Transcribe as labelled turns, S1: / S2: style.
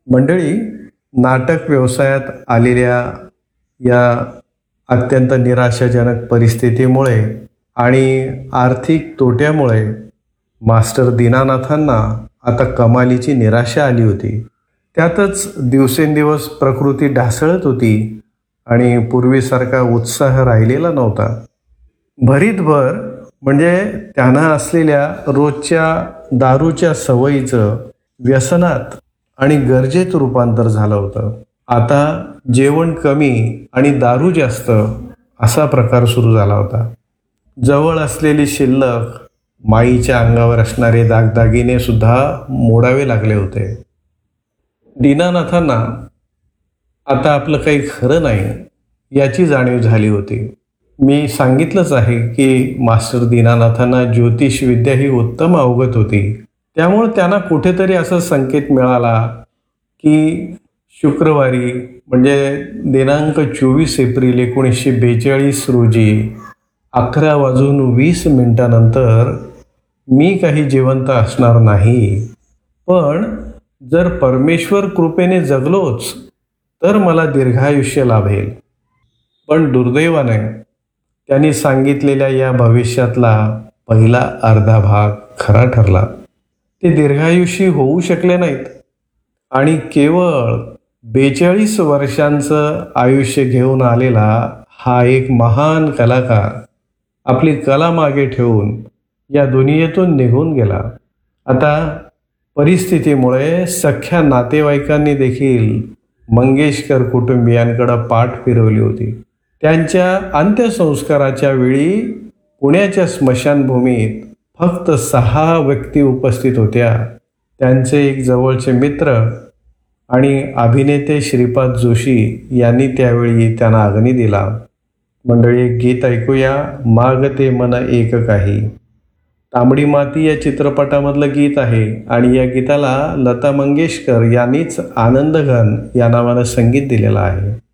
S1: मंडळी, नाटक व्यवसायात आलेल्या या अत्यंत निराशाजनक परिस्थितीमुळे आणि आर्थिक तोट्यामुळे मास्टर दीनानाथांना आता कमालीची निराशा आली होती. त्यातच दिवसेंदिवस प्रकृती ढासळत होती आणि पूर्वीसारखा उत्साह राहिलेला नव्हता. भरीतभर म्हणजे त्यांना असलेल्या रोजच्या दारूच्या सवयीचं व्यसनात आणि गरजेत रूपांतर झालं होतं. आता जेवण कमी आणि दारू जास्त असा प्रकार सुरू झाला होता. जवळ असलेली शिल्लक, माईच्या अंगावर असणारे दागदागिने सुद्धा मोडावे लागले होते. दीनानाथांना आता आपलं काही खरं नाही याची जाणीव झाली होती. मी सांगितलंच आहे की मास्टर दीनानाथांना ज्योतिषविद्या ही उत्तम अवगत होती. त्यामुळे त्यांना कुठेतरी असा संकेत मिळाला की शुक्रवारी म्हणजे दिनांक 24 एप्रिल 1942 रोजी 11:20 मी काही जिवंत असणार नाही. पण जर परमेश्वर कृपेने जगलोच तर मला दीर्घायुष्य लाभेल. पण दुर्दैवाने त्यांनी सांगितलेल्या या भविष्यातला पहिला अर्धा भाग खरा ठरला. ते दीर्घायुषी होऊ शकले नाहीत आणि केवळ 42 वर्षांचं आयुष्य घेऊन आलेला हा एक महान कलाकार आपली कला मागे ठेवून या दुनियेतून निघून गेला. आता परिस्थितीमुळे सख्या नातेवाईकांनी देखील मंगेशकर कुटुंबियांकडे पाठ फिरवली होती. त्यांच्या अंत्यसंस्काराच्या वेळी पुण्याच्या स्मशानभूमीत फक्त 6 व्यक्ती उपस्थित होत्या. त्यांचे एक जवळचे मित्र आणि अभिनेते श्रीपाद जोशी यांनी त्यावेळी त्यांना अग्नी दिला. मंडळी, एक गीत ऐकूया, मागते मन एक काही. तांबडी माती या चित्रपटामधलं गीत आहे आणि या गीताला लता मंगेशकर यांनीच आनंदघन या नावानं संगीत दिलेलं आहे.